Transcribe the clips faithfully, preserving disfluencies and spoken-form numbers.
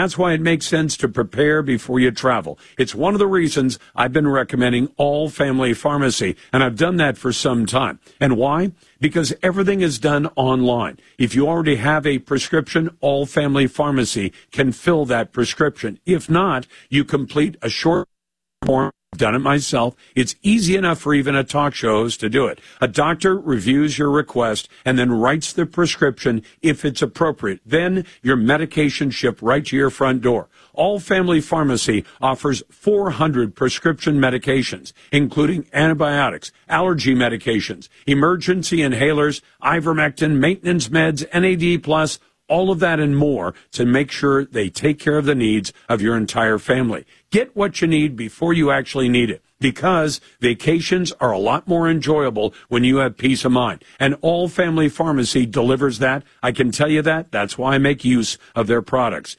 that's why it makes sense to prepare before you travel. It's one of the reasons I've been recommending All Family Pharmacy, and I've done that for some time. And why? Because everything is done online. If you already have a prescription, All Family Pharmacy can fill that prescription. If not, you complete a short form. I've done it myself. It's easy enough for even a talk show host to do it. A doctor reviews your request and then writes the prescription if it's appropriate. Then your medication shipped right to your front door. All Family Pharmacy offers four hundred prescription medications, including antibiotics, allergy medications, emergency inhalers, ivermectin, maintenance meds, N A D plus, all of that and more to make sure they take care of the needs of your entire family. Get what you need before you actually need it, because vacations are a lot more enjoyable when you have peace of mind. And All Family Pharmacy delivers that. I can tell you that. That's why I make use of their products.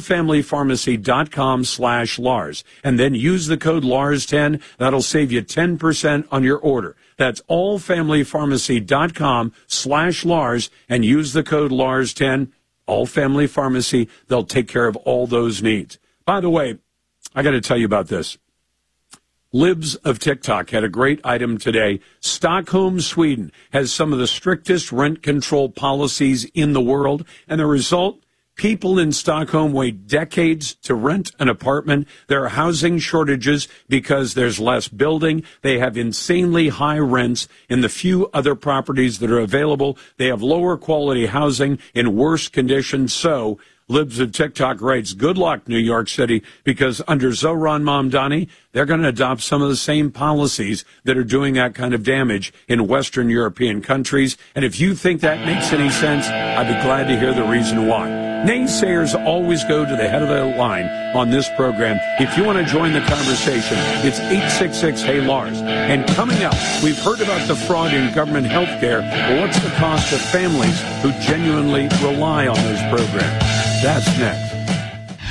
allfamilypharmacy.com slash Lars. And then use the code Lars ten. That'll save you ten percent on your order. That's allfamilypharmacy.com slash Lars and use the code Lars ten. All Family Pharmacy, they'll take care of all those needs. By the way, I got to tell you about this. Libs of TikTok had a great item today. Stockholm, Sweden has some of the strictest rent control policies in the world. And the result, people in Stockholm wait decades to rent an apartment. There are housing shortages because there's less building. They have insanely high rents in the few other properties that are available. They have lower quality housing in worse conditions. So Libs of TikTok writes, good luck, New York City, because under Zohran Mamdani, they're going to adopt some of the same policies that are doing that kind of damage in Western European countries. And if you think that makes any sense, I'd be glad to hear the reason why. Naysayers always go to the head of the line on this program. If you want to join the conversation, it's eight six six, hey Lars. And coming up, we've heard about the fraud in government health care. Well, what's the cost of families who genuinely rely on those programs? That's next.